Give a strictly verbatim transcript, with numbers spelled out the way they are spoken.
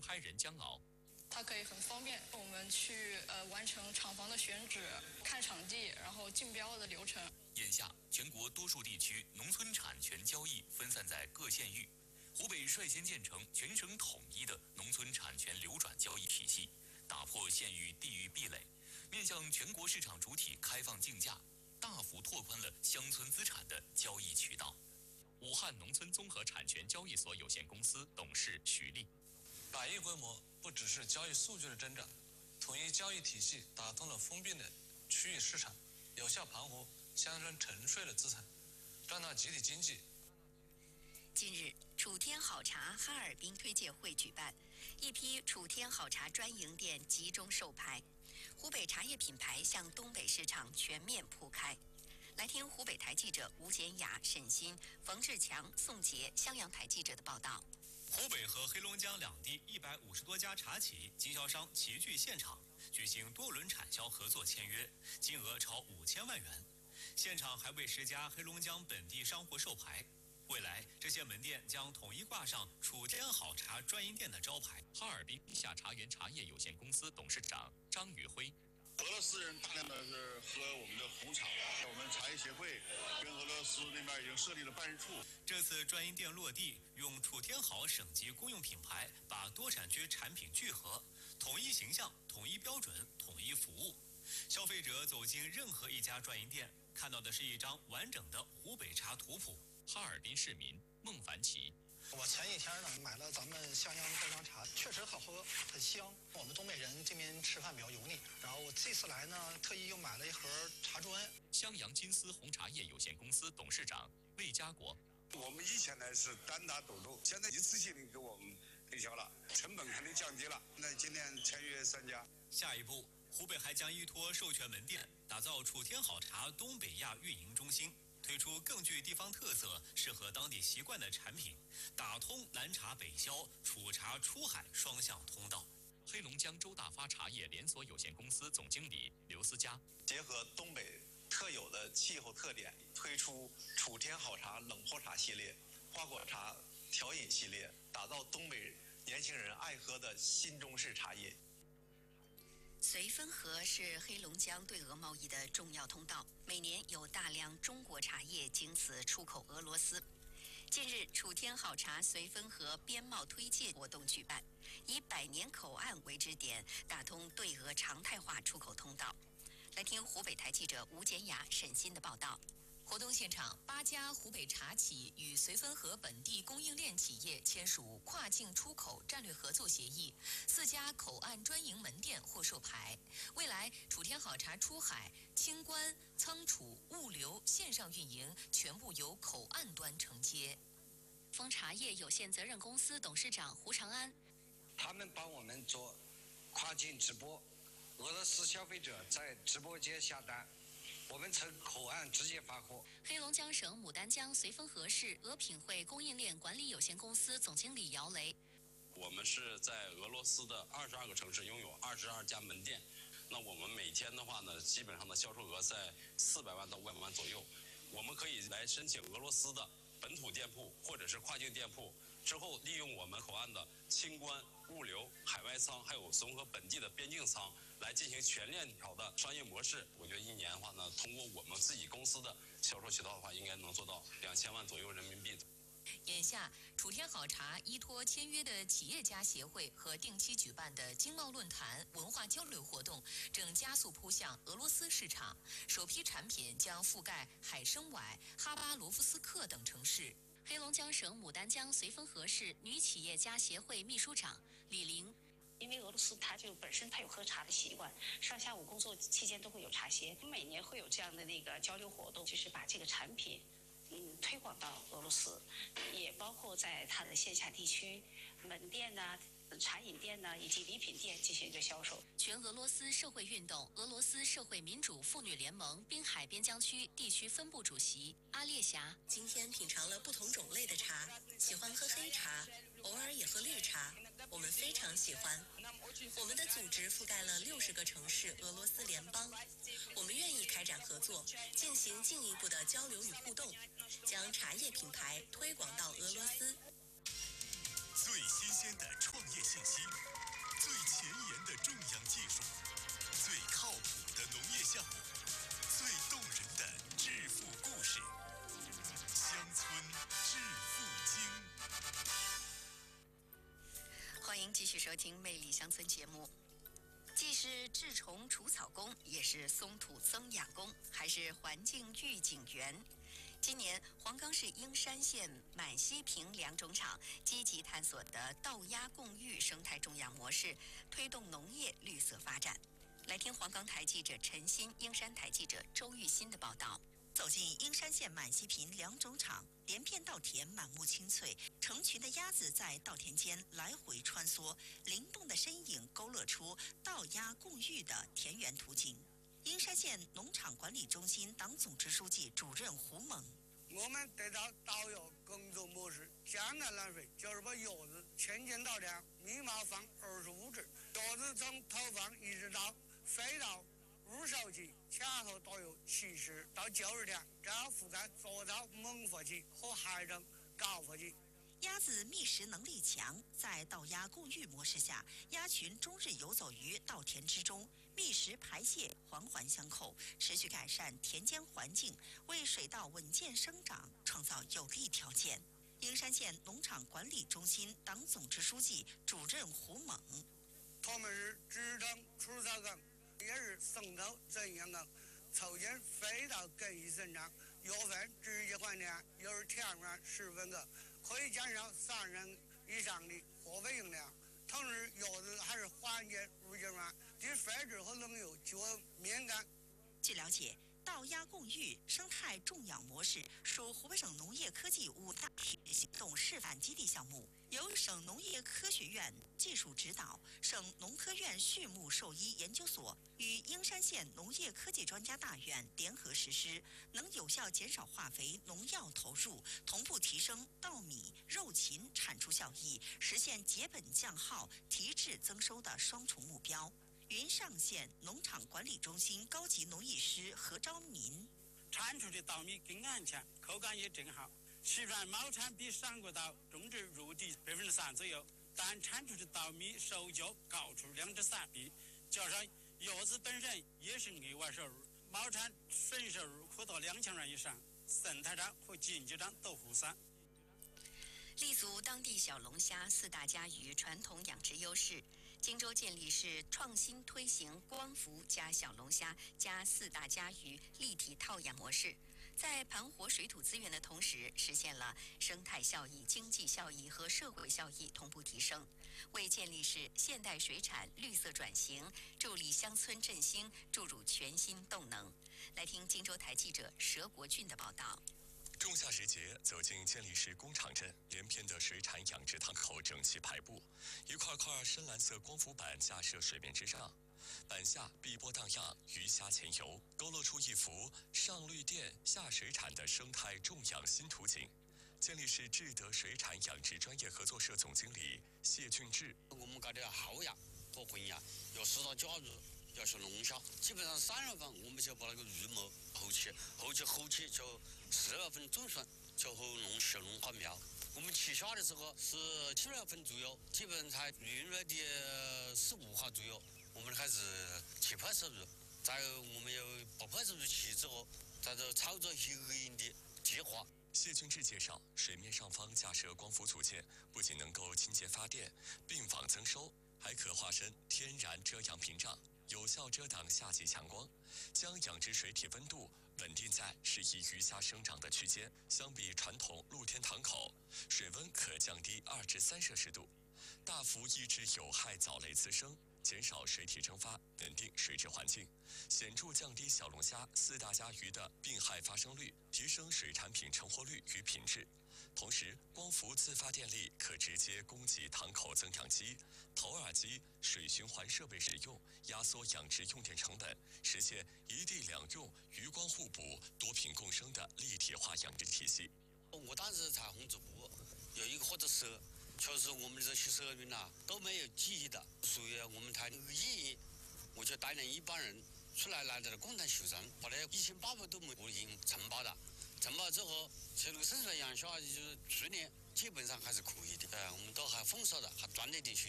拍人姜熬。 它可以很方便我们去呃完成厂房的选址、看场地，然后竞标的流程。 眼下，全国多数地区农村产权交易分散在各县域，湖北率先建成全省统一的农村产权流转交易体系，打破县域地域壁垒，面向全国市场主体开放竞价，大幅拓宽了乡村资产的交易渠道。武汉农村综合产权交易所有限公司董事徐丽。 百亿规模不只是交易数据的增长，统一交易体系打通了封闭的区域市场，有效盘活乡村沉睡的资产，壮大集体经济。 近日，楚天好茶哈尔滨推介会举办，一批楚天好茶专营店集中授牌，湖北茶叶品牌向东北市场全面铺开。来听湖北台记者吴简雅、沈鑫、冯志强、宋杰，襄阳台记者的报道。 湖北和黑龙江两地一百五十多家茶企、经销商齐聚现场，举行多轮产销合作签约，金额超五千万元。现场还为十家黑龙江本地商户授牌。未来，这些门店将统一挂上“楚天好茶”专营店的招牌。 哈尔滨夏茶园茶叶有限公司董事长张宇辉。 俄罗斯人大量的是喝我们的红茶，我们茶叶协会跟俄罗斯那边已经设立了办事处。 这次专营店落地，用楚天好省级公用品牌把多产区产品聚合，统一形象、统一标准、统一服务。消费者走进任何一家专营店，看到的是一张完整的湖北茶图谱。 哈尔滨市民孟凡奇。 我前几天呢买了咱们襄阳高粱茶，确实好喝，很香。我们东北人这边吃饭比较油腻，然后我这次来呢，特意又买了一盒茶砖。 襄阳金丝红茶叶有限公司董事长魏家国。 我们以前呢是单打独斗，现在一次性的给我们推销了，成本肯定降低了。那今年签约三家。 下一步，湖北还将依托授权门店，打造楚天好茶东北亚运营中心。推出更具地方特色、适合当地习惯的产品，打通南茶北销、楚茶出海双向通道。 黑龙江周大发茶叶连锁有限公司总经理刘思佳。 结合东北特有的气候特点，推出楚天好茶冷泡茶系列、花果茶调饮系列，打造东北年轻人爱喝的新中式茶叶。 绥芬河是黑龙江对俄贸易的重要通道，每年有大量中国茶叶经此出口俄罗斯。近日，楚天好茶绥芬河边贸推介活动举办，以百年口岸为支点，打通对俄常态化出口通道。来听湖北台记者吴简雅、沈鑫的报道。 活动现场，八家湖北茶企与绥芬河本地供应链企业签署跨境出口战略合作协议，四家口岸专营门店获授牌。未来，楚天好茶出海、清关、仓储、物流、线上运营全部由口岸端承接。 丰茶叶有限责任公司董事长胡长安， 他们帮我们做跨境直播，俄罗斯消费者在直播间下单。我们从口岸直接发货。 黑龙江省牡丹江绥芬河市俄品汇供应链管理有限公司总经理姚雷。 我们是在俄罗斯的二十二个城市拥有二十二家门店，那我们每天的话呢，基本上的销售额在四百万到五百万左右。我们可以来申请俄罗斯的本土店铺或者是跨境店铺，之后利用我们口岸的清关、物流、海外仓，还有综合本地的边境仓，来进行全链条的商业模式。我觉得一年的话呢，通过我们自己公司的销售渠道的话，应该能做到两千万左右人民币。 眼下，楚天好茶依托签约的企业家协会和定期举办的经贸论坛、文化交流活动，正加速扑向俄罗斯市场。首批产品将覆盖海参崴、哈巴罗夫斯克等城市。 黑龙江省牡丹江绥芬河市女企业家协会秘书长李玲。 因为俄罗斯它就本身它有喝茶的习惯，上下午工作期间都会有茶歇，每年会有这样的那个交流活动，就是把这个产品嗯推广到俄罗斯，也包括在它的线下地区门店呐、茶饮店呢，以及礼品店进行一个销售。 全俄罗斯社会运动俄罗斯社会民主妇女联盟滨海边疆区地区分部主席阿列霞，今天品尝了不同种类的茶，喜欢喝黑茶，偶尔也喝绿茶，我们非常喜欢。我们的组织覆盖了六十个城市俄罗斯联邦，我们愿意开展合作，进行进一步的交流与互动，将茶叶品牌推广到俄罗斯。 最新鲜的创业信息。 欢迎继续收听《魅力乡村》节目。既是治虫除草工，也是松土增养工，还是环境预警员。今年，黄冈市英山县满溪坪两种场积极探索的稻压共育生态种养模式，推动农业绿色发展。来听黄冈台记者陈鑫、英山台记者周玉新的报道。 走进英山县满溪坪两种场，连片稻田满目青翠，成群的鸭子在稻田间来回穿梭，灵动的身影勾勒出稻鸭共育的田园图景。英山县农场管理中心党总支书记、主任胡猛， 我们得到稻药工作模式简单来说，就是把药子千间稻田密码放二十五只，药子从投放一直到飞到入收期前后都有七十到九十天，这样覆盖做到猛发期和海中高发期。 鸭子觅食能力强，在稻鸭共育模式下，鸭群终日游走于稻田之中，觅食排泄环环相扣，持续改善田间环境，为水稻稳健生长创造有利条件。英山县农场管理中心党总支书记、主任胡猛， 他们是支撑除草工，也是松头增养工，促进飞稻根系生长，药分直接还田，又是田园十分个，可以减少三成以上的化肥用量。同时，药子还是缓解入境源，对废纸和农药较敏感。 据了解，稻鸭共育生态种养模式属湖北省农业科技五大体制行动示范基地项目，由省农业科学院技术指导，省农科院畜牧兽医研究所与英山县农业科技专家大院联合实施，能有效减少化肥、农药投入，同步提升稻米、肉禽产出效益，实现节本降耗、提质增收的双重目标。云上县农场管理中心高级农艺师何昭民， 产出的稻米更安全，口感也正好。虽然毛产比上过稻种植入地百分之三左右，但产出的稻米收价高出两至三倍，加上药子本身也是额外收入，毛产纯收入可达两千元以上，生态上和经济上都互散。 立足当地小龙虾四大家鱼传统养殖优势，荆州建立市创新推行光伏加小龙虾加四大家鱼立体套养模式，在盘活水土资源的同时，实现了生态效益、经济效益和社会效益同步提升，为建立市现代水产绿色转型、助力乡村振兴注入全新动能。来听荆州台记者佘国俊的报道。 仲夏时节，走进建立市工厂镇，连篇的水产养殖塘口整齐排布，一块块深蓝色光伏板架设水面之上，板下碧波荡漾，鱼虾潜游，勾勒出一幅上绿电、下水产的生态种养新图景。建立市智德水产养殖专业合作社总经理谢俊志， 我们搞的耗养和混养要适当加入。要是龙虾，基本上三月份我们就把那个预磨后期，后期后期就四月份种笋，就和弄小龙花苗。我们起虾的时候是七月份左右，基本才六月的十五号左右，我们开始起拍摄入。在我们有把拍摄入期之后，在这操作合营的计划。 谢俊志介绍，水面上方架设光伏组件，不仅能够清洁发电、并网增收，还可化身天然遮阳屏障，有效遮挡夏季强光，将养殖水体温度稳定在适宜鱼虾生长的区间。相比传统露天塘口，水温可降低二至三摄氏度，大幅抑制有害藻类滋生，减少水体蒸发，稳定水质环境，显著降低小龙虾四大家鱼的病害发生率，提升水产品成活率与品质。同时，光伏自发电力可直接供给塘口增氧机、投饵机、水循环设备使用，压缩养殖用电成本，实现一地两用、鱼光互补、多品共生的立体化养殖体系。 我当时在红子湖有一个火者蛇，确实我们这些蛇民呐都没有记忆的，所以我们才意义，我就带领一帮人出来来到了工厂修正，把那一千八百多亩已经承包了。承包之后，其实那个深水养虾就是去年基本上还是可以的，呃，我们都还丰收的，还赚了点钱。